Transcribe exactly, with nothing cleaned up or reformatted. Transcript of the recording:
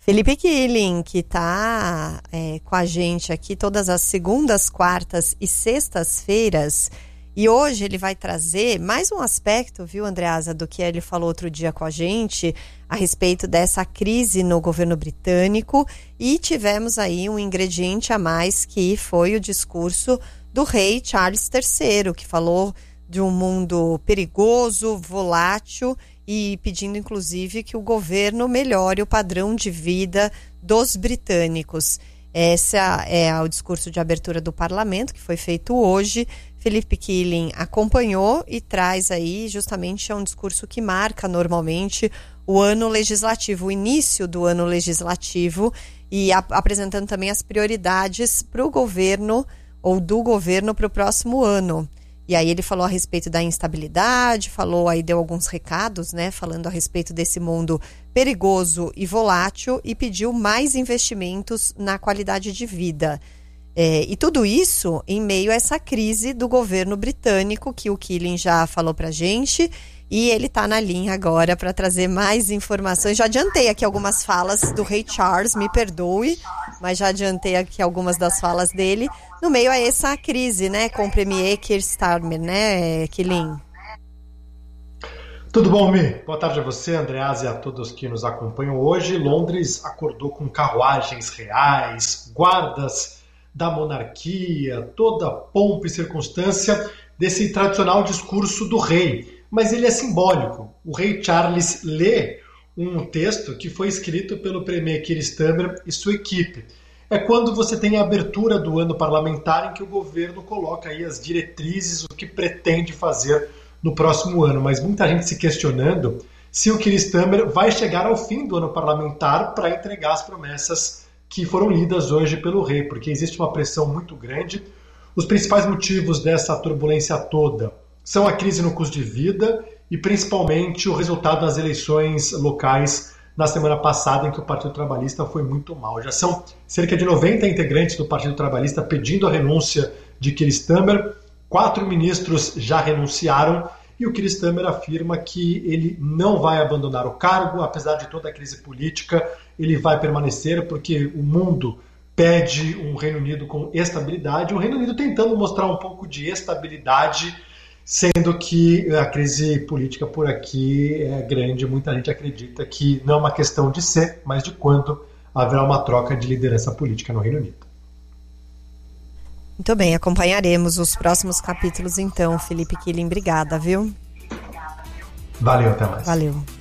Felipe Killing, que está é, com a gente aqui todas as segundas, quartas e sextas-feiras. E hoje ele vai trazer mais um aspecto, viu, Andreasa, do que ele falou outro dia com a gente, a respeito dessa crise no governo britânico. E tivemos aí um ingrediente a mais, que foi o discurso do rei Charles terceiro, que falou de um mundo perigoso, volátil, e pedindo, inclusive, que o governo melhore o padrão de vida dos britânicos. Esse é o discurso de abertura do parlamento, que foi feito hoje. Felipe Killing acompanhou e traz aí, justamente, é um discurso que marca normalmente o ano legislativo, o início do ano legislativo, e a, apresentando também as prioridades para o governo, ou do governo, para o próximo ano. E aí ele falou a respeito da instabilidade, falou aí, deu alguns recados, né, falando a respeito desse mundo perigoso e volátil, e pediu mais investimentos na qualidade de vida. É, e tudo isso em meio a essa crise do governo britânico, que o Killing já falou pra gente, e ele está na linha agora para trazer mais informações. Já adiantei aqui algumas falas do rei Charles, me perdoe, mas já adiantei aqui algumas das falas dele, no meio a essa crise, né, com o premier Keir Starmer, né, Killing? Tudo bom, Mi? Boa tarde a você, Andreasa, e a todos que nos acompanham hoje. Londres acordou com carruagens reais, guardas da monarquia, toda a pompa e circunstância desse tradicional discurso do rei. Mas ele é simbólico. O rei Charles lê um texto que foi escrito pelo premier Keir Starmer e sua equipe. É quando você tem a abertura do ano parlamentar, em que o governo coloca aí as diretrizes, o que pretende fazer no próximo ano. Mas muita gente se questionando se o Keir Starmer vai chegar ao fim do ano parlamentar para entregar as promessas que foram lidas hoje pelo rei, porque existe uma pressão muito grande. Os principais motivos dessa turbulência toda são a crise no custo de vida e principalmente o resultado das eleições locais na semana passada, em que o Partido Trabalhista foi muito mal. Já são cerca de noventa integrantes do Partido Trabalhista pedindo a renúncia de Keir Starmer, quatro ministros já renunciaram, e o Keir Starmer afirma que ele não vai abandonar o cargo, apesar de toda a crise política, ele vai permanecer, porque o mundo pede um Reino Unido com estabilidade, o Reino Unido tentando mostrar um pouco de estabilidade, sendo que a crise política por aqui é grande. Muita gente acredita que não é uma questão de ser, mas de quando haverá uma troca de liderança política no Reino Unido. Muito bem, acompanharemos os próximos capítulos então, Felipe Killing. Obrigada, viu? Valeu, até mais. Valeu.